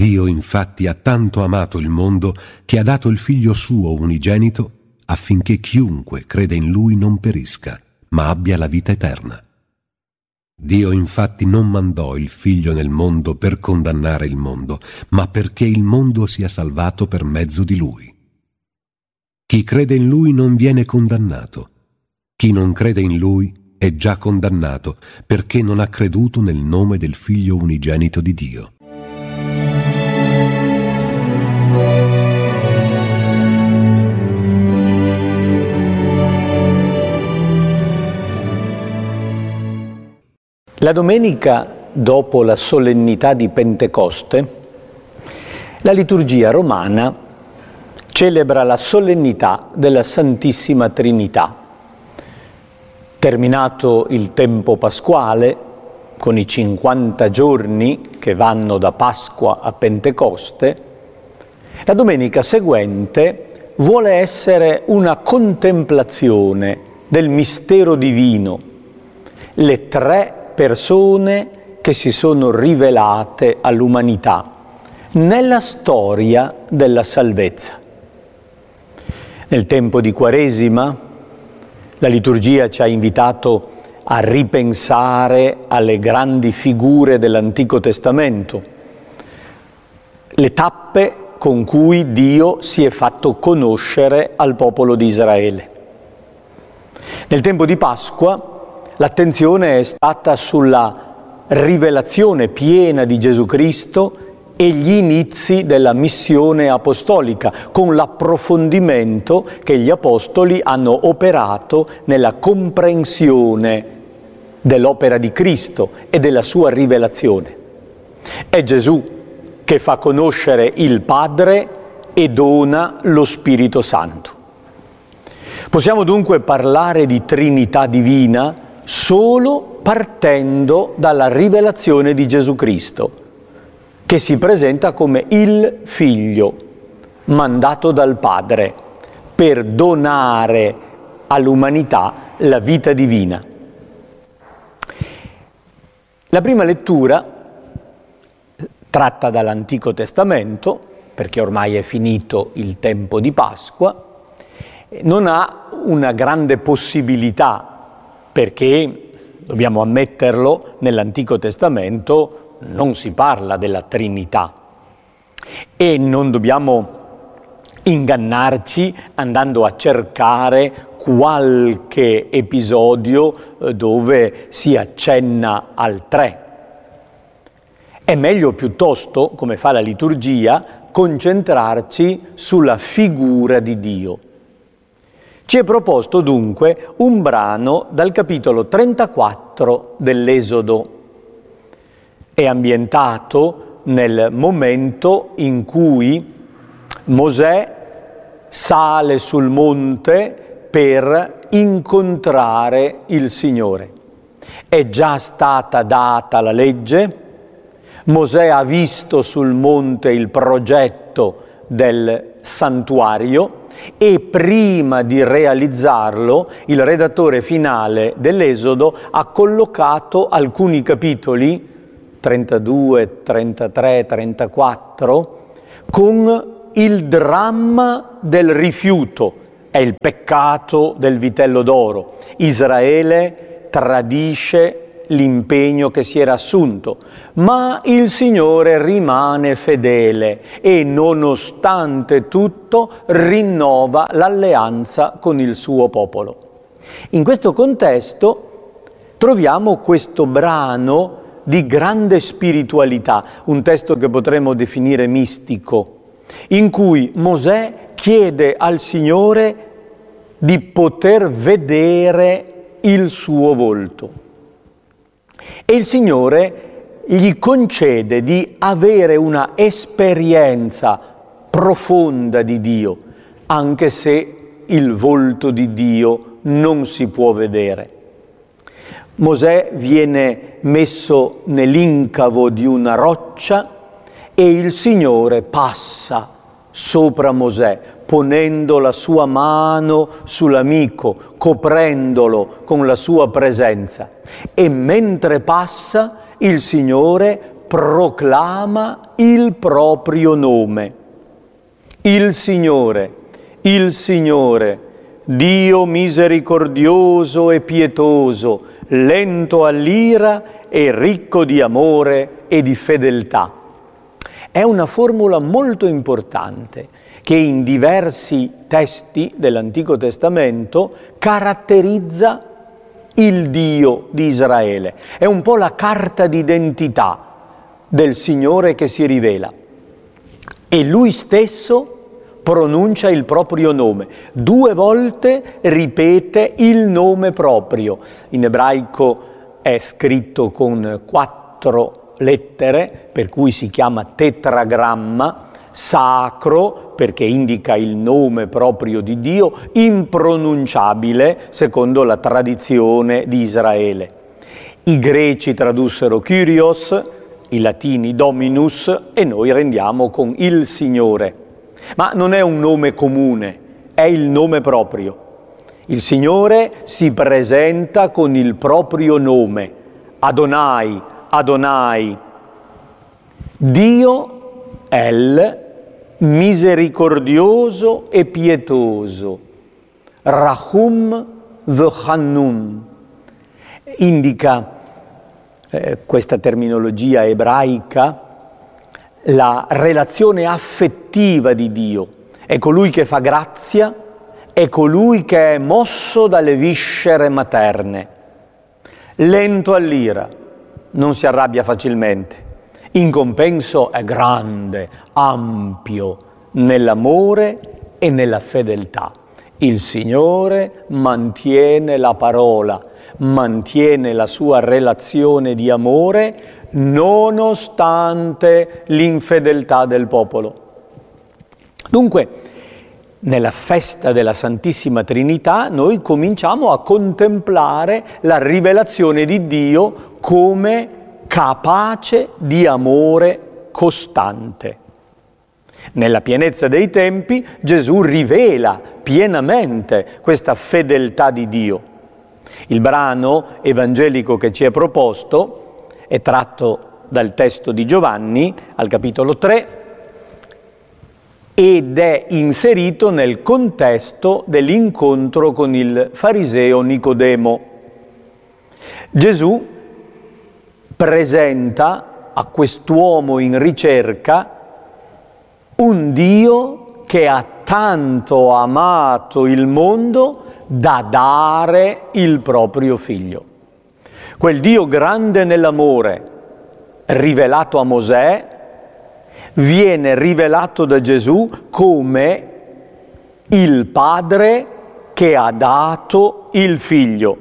Dio infatti ha tanto amato il mondo che ha dato il Figlio suo unigenito affinché chiunque crede in Lui non perisca, ma abbia la vita eterna. Dio infatti non mandò il Figlio nel mondo per condannare il mondo, ma perché il mondo sia salvato per mezzo di Lui. Chi crede in Lui non viene condannato. Chi non crede in Lui è già condannato perché non ha creduto nel nome del Figlio unigenito di Dio. La domenica dopo la solennità di Pentecoste, la liturgia romana celebra la solennità della Santissima Trinità. Terminato il tempo pasquale, con i 50 giorni che vanno da Pasqua a Pentecoste, la domenica seguente vuole essere una contemplazione del mistero divino, le tre persone che si sono rivelate all'umanità nella storia della salvezza. Nel tempo di Quaresima la liturgia ci ha invitato a ripensare alle grandi figure dell'Antico Testamento, le tappe con cui Dio si è fatto conoscere al popolo di Israele. Nel tempo di Pasqua l'attenzione è stata sulla rivelazione piena di Gesù Cristo e gli inizi della missione apostolica, con l'approfondimento che gli apostoli hanno operato nella comprensione dell'opera di Cristo e della sua rivelazione. È Gesù che fa conoscere il Padre e dona lo Spirito Santo. Possiamo dunque parlare di Trinità divina solo partendo dalla rivelazione di Gesù Cristo, che si presenta come il Figlio mandato dal Padre per donare all'umanità la vita divina. La prima lettura, tratta dall'Antico Testamento, perché ormai è finito il tempo di Pasqua, non ha una grande possibilità, perché, dobbiamo ammetterlo, nell'Antico Testamento non si parla della Trinità e non dobbiamo ingannarci andando a cercare qualche episodio dove si accenna al tre. È meglio piuttosto, come fa la liturgia, concentrarci sulla figura di Dio. Ci è proposto dunque un brano dal capitolo 34 dell'Esodo. È ambientato nel momento in cui Mosè sale sul monte per incontrare il Signore. È già stata data la legge, Mosè ha visto sul monte il progetto del santuario e prima di realizzarlo il redattore finale dell'Esodo ha collocato alcuni capitoli 32, 33, 34 con il dramma del rifiuto, è il peccato del vitello d'oro. Israele tradisce l'impegno che si era assunto, ma il Signore rimane fedele e nonostante tutto rinnova l'alleanza con il suo popolo. In questo contesto troviamo questo brano di grande spiritualità, un testo che potremmo definire mistico, in cui Mosè chiede al Signore di poter vedere il suo volto. E il Signore gli concede di avere una esperienza profonda di Dio, anche se il volto di Dio non si può vedere. Mosè viene messo nell'incavo di una roccia e il Signore passa sopra Mosè, ponendo la sua mano sull'amico, coprendolo con la sua presenza. E mentre passa, il Signore proclama il proprio nome. Il Signore, Dio misericordioso e pietoso, lento all'ira e ricco di amore e di fedeltà. È una formula molto importante che in diversi testi dell'Antico Testamento caratterizza il Dio di Israele. È un po' la carta d'identità del Signore che si rivela. E Lui stesso pronuncia il proprio nome. 2 volte ripete il nome proprio. In ebraico è scritto con 4 lettere, per cui si chiama tetragramma, sacro perché indica il nome proprio di Dio, impronunciabile secondo la tradizione di Israele. I greci tradussero Kyrios, i latini Dominus e noi rendiamo con il Signore. Ma non è un nome comune, è il nome proprio. Il Signore si presenta con il proprio nome, Adonai, Adonai. Dio, El, misericordioso e pietoso, Rahum v'Hannun. Indica questa terminologia ebraica la relazione affettiva di Dio. È colui che fa grazia, è colui che è mosso dalle viscere materne, lento all'ira, non si arrabbia facilmente, in compenso è grande, ampio nell'amore e nella fedeltà. Il Signore mantiene la parola, mantiene la sua relazione di amore nonostante l'infedeltà del popolo. Dunque, nella festa della Santissima Trinità noi cominciamo a contemplare la rivelazione di Dio come capace di amore costante. Nella pienezza dei tempi Gesù rivela pienamente questa fedeltà di Dio. Il brano evangelico che ci è proposto è tratto dal testo di Giovanni al capitolo 3 ed è inserito nel contesto dell'incontro con il fariseo Nicodemo. Gesù presenta a quest'uomo in ricerca un Dio che ha tanto amato il mondo da dare il proprio figlio. Quel Dio grande nell'amore, rivelato a Mosè, viene rivelato da Gesù come il Padre che ha dato il Figlio,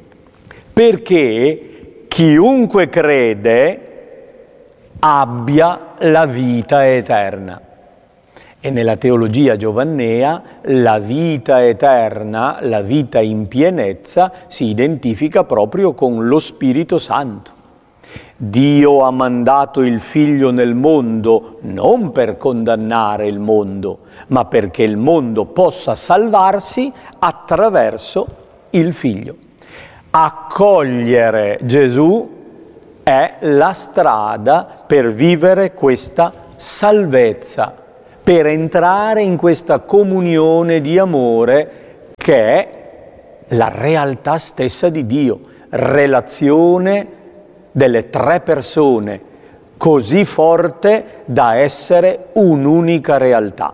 perché chiunque crede abbia la vita eterna. E nella teologia giovannea la vita eterna, la vita in pienezza, si identifica proprio con lo Spirito Santo. Dio ha mandato il Figlio nel mondo non per condannare il mondo, ma perché il mondo possa salvarsi attraverso il Figlio. Accogliere Gesù è la strada per vivere questa salvezza, per entrare in questa comunione di amore che è la realtà stessa di Dio, relazione delle 3 persone, così forte da essere un'unica realtà.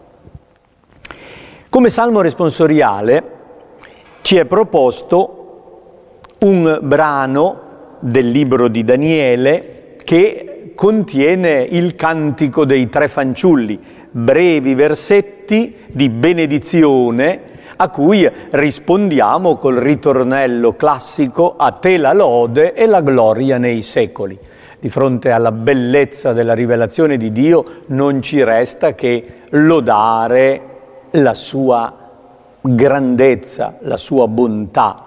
Come salmo responsoriale ci è proposto un brano del libro di Daniele che contiene il cantico dei 3 fanciulli, brevi versetti di benedizione a cui rispondiamo col ritornello classico "A te la lode e la gloria nei secoli". Di fronte alla bellezza della rivelazione di Dio non ci resta che lodare la sua grandezza, la sua bontà.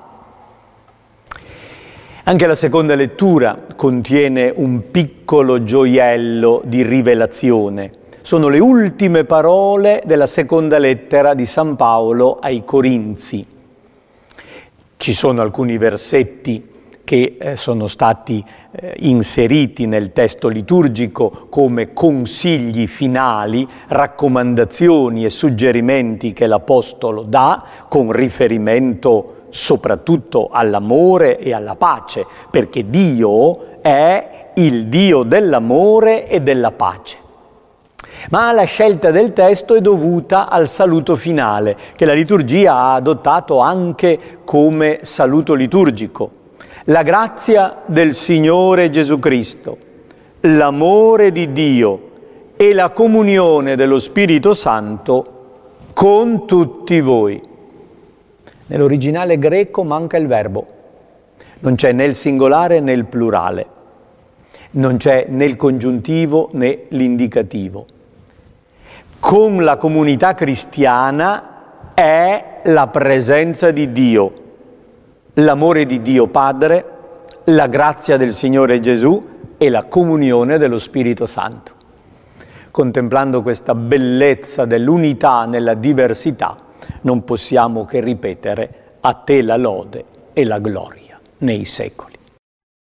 Anche la seconda lettura contiene un piccolo gioiello di rivelazione. Sono le ultime parole della seconda lettera di San Paolo ai Corinzi. Ci sono alcuni versetti che sono stati inseriti nel testo liturgico come consigli finali, raccomandazioni e suggerimenti che l'Apostolo dà con riferimento soprattutto all'amore e alla pace, perché Dio è il Dio dell'amore e della pace. Ma la scelta del testo è dovuta al saluto finale, che la liturgia ha adottato anche come saluto liturgico. La grazia del Signore Gesù Cristo, l'amore di Dio e la comunione dello Spirito Santo con tutti voi. Nell'originale greco manca il verbo, non c'è né il singolare né il plurale, non c'è né il congiuntivo né l'indicativo. Con la comunità cristiana è la presenza di Dio, l'amore di Dio Padre, la grazia del Signore Gesù e la comunione dello Spirito Santo. Contemplando questa bellezza dell'unità nella diversità, non possiamo che ripetere: a te la lode e la gloria nei secoli.